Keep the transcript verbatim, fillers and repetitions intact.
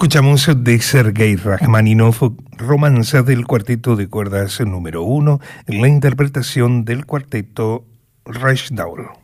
Escuchamos de Sergei Rachmaninoff, Romance del cuarteto de cuerdas número uno, en la interpretación del cuarteto Reichsdahl.